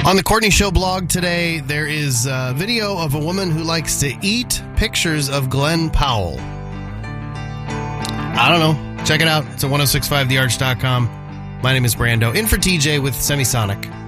On the Courtney Show blog today, there is a video of a woman who likes to eat pictures of Glenn Powell. I don't know. Check it out. It's at 1065thearch.com. My name is Brando. In for TJ with Semisonic.